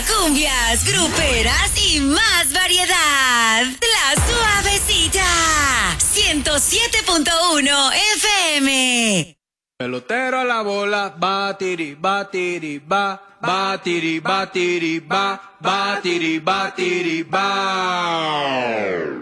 cumbias, gruperas y más variedad. La Suavecita. 107.1 FM. Pelotero a la bola, batiri, batiri, ba, batiri, batiri, ba, batiri, batiri, ba.